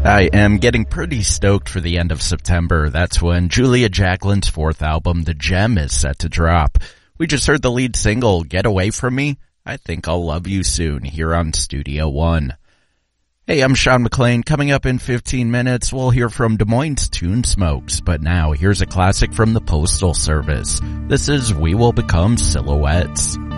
I am getting pretty stoked for the end of September. That's when Julia Jacquelin's fourth album, The Gem, is set to drop. We just heard the lead single, Get Away From Me, I Think I'll Love You Soon, here on Studio One. Hey, I'm Sean McLean. Coming up in 15 minutes, we'll hear from Des Moines' Tune Smokes. But now, here's a classic from the Postal Service. This is We Will Become Silhouettes.